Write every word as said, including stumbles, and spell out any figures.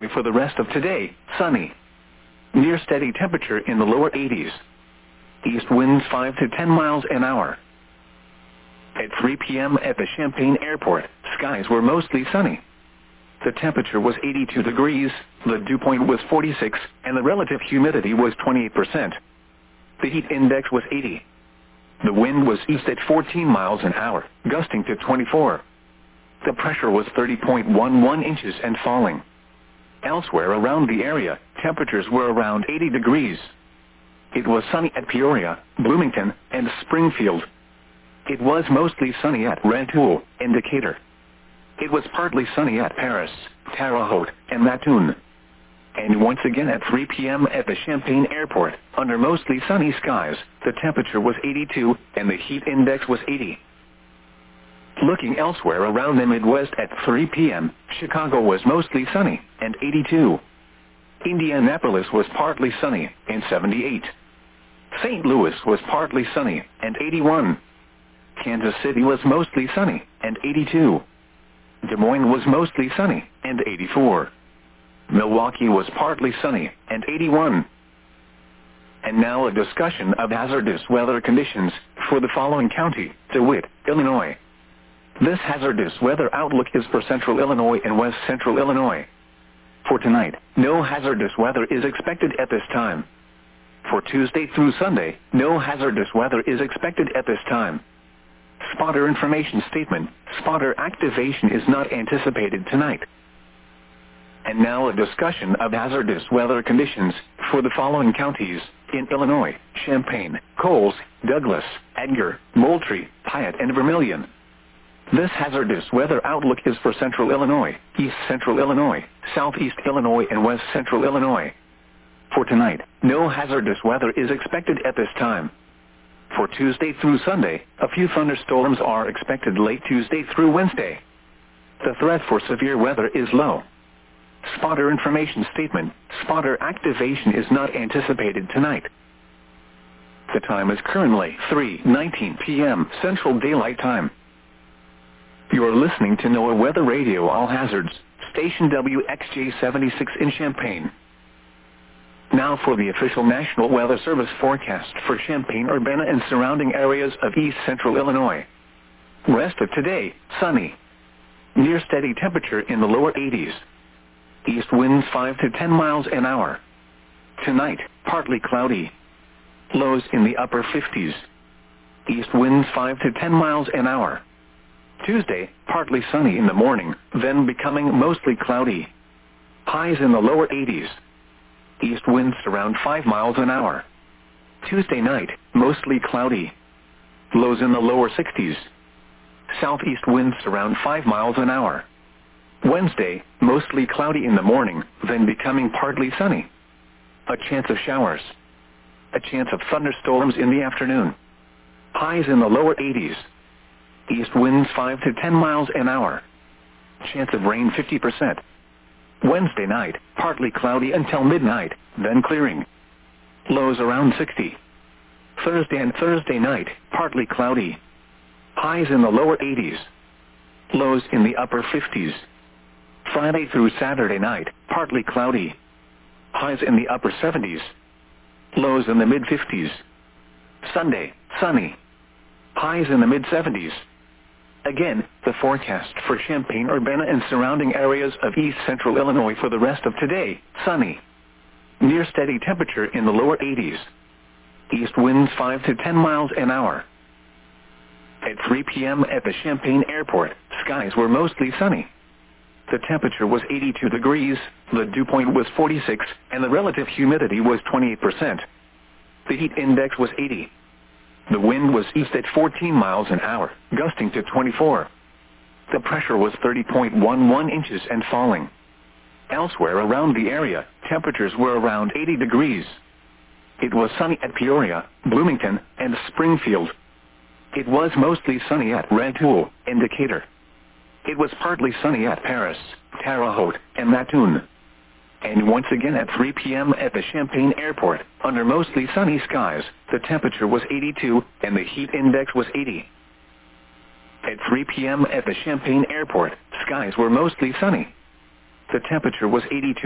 For the rest of today, sunny. Near steady temperature in the lower eighties. East winds five to ten miles an hour. At three p m at the Champaign Airport, skies were mostly sunny. The temperature was eighty-two degrees, the dew point was forty-six, and the relative humidity was twenty-eight percent. The heat index was eighty. The wind was east at fourteen miles an hour, gusting to twenty-four. The pressure was thirty point one one inches and falling. Elsewhere around the area, temperatures were around eighty degrees. It was sunny at Peoria, Bloomington, and Springfield. It was mostly sunny at Rantoul and Decatur. It was partly sunny at Paris, Terre Haute, and Mattoon. And once again at three p m at the Champaign Airport, under mostly sunny skies, the temperature was eighty-two, and the heat index was eighty. Looking elsewhere around the Midwest at three p m, Chicago was mostly sunny, and eighty-two. Indianapolis was partly sunny, and seventy-eight. Saint Louis was partly sunny, and eighty-one. Kansas City was mostly sunny, and eighty-two. Des Moines was mostly sunny, and eighty-four. Milwaukee was partly sunny, and eighty-one. And now a discussion of hazardous weather conditions for the following county, DeWitt, Illinois. This hazardous weather outlook is for central Illinois and west central Illinois. For tonight, no hazardous weather is expected at this time. For Tuesday through Sunday, no hazardous weather is expected at this time. Spotter information statement, spotter activation is not anticipated tonight. And now a discussion of hazardous weather conditions for the following counties in Illinois: Champaign, Coles, Douglas, Edgar, Moultrie, Piatt, and Vermilion. This hazardous weather outlook is for central Illinois, east central Illinois, southeast Illinois, and west central Illinois. For tonight, no hazardous weather is expected at this time. For Tuesday through Sunday, a few thunderstorms are expected late Tuesday through Wednesday. The threat for severe weather is low. Spotter information statement, spotter activation is not anticipated tonight. The time is currently three nineteen p m Central Daylight Time. You are listening to NOAA Weather Radio All Hazards, station W X J seventy-six in Champaign. Now for the official National Weather Service forecast for Champaign-Urbana and surrounding areas of east central Illinois. Rest of today, sunny. Near steady temperature in the lower eighties. East winds five to ten miles an hour. Tonight, partly cloudy. Lows in the upper fifties. East winds five to ten miles an hour. Tuesday, partly sunny in the morning, then becoming mostly cloudy. Highs in the lower eighties. East winds around five miles an hour. Tuesday night, mostly cloudy. Lows in the lower sixties. Southeast winds around five miles an hour. Wednesday, mostly cloudy in the morning, then becoming partly sunny. A chance of showers. A chance of thunderstorms in the afternoon. Highs in the lower eighties. East winds five to ten miles an hour. Chance of rain fifty percent. Wednesday night, partly cloudy until midnight, then clearing. Lows around sixty. Thursday and Thursday night, partly cloudy. Highs in the lower eighties. Lows in the upper fifties. Friday through Saturday night, partly cloudy. Highs in the upper seventies. Lows in the mid-fifties. Sunday, sunny. Highs in the mid-seventies. Again, the forecast for Champaign-Urbana and surrounding areas of east central Illinois for the rest of today, sunny. Near steady temperature in the lower eighties. East winds five to ten miles an hour. At three p m at the Champaign Airport, skies were mostly sunny. The temperature was eighty-two degrees, the dew point was forty-six, and the relative humidity was twenty-eight percent. The heat index was eighty. The wind was east at fourteen miles an hour, gusting to twenty-four. The pressure was thirty point one one inches and falling. Elsewhere around the area, temperatures were around eighty degrees. It was sunny at Peoria, Bloomington, and Springfield. It was mostly sunny at Rantoul and Decatur. It was partly sunny at Paris, Terre Haute, and Mattoon. And once again at three p m at the Champaign Airport, under mostly sunny skies, the temperature was eighty-two and the heat index was eighty. At three p m at the Champaign Airport, skies were mostly sunny. The temperature was eighty-two.